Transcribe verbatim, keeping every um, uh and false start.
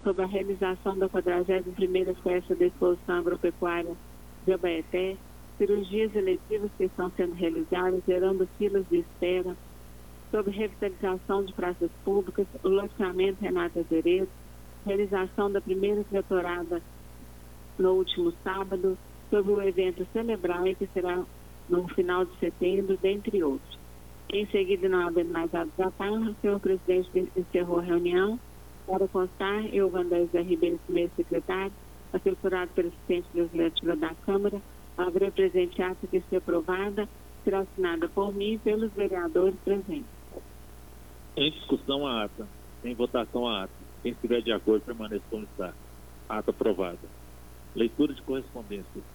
sobre a realização da quadragésima primeira Festa da Exposição Agropecuária de Abaeté, cirurgias eletivas que estão sendo realizadas, gerando filas de espera, sobre revitalização de praças públicas, o loteamento Renata Azeredo, realização da primeira tratorada no último sábado, sobre o evento Celebrai, que será no final de setembro, dentre outros. Em seguida, não havendo mais nada da tarde, o senhor presidente encerrou a reunião. Para constar, eu, Vandé Zé Ribeiro, primeiro secretário, assessorado pelo assistente legislativo da Câmara, haverá presente ata que ser aprovada, será assinada por mim e pelos vereadores presentes. Em discussão a ata. Em votação a ata. Quem estiver de acordo, permaneça como está. Ata aprovada. Leitura de correspondência.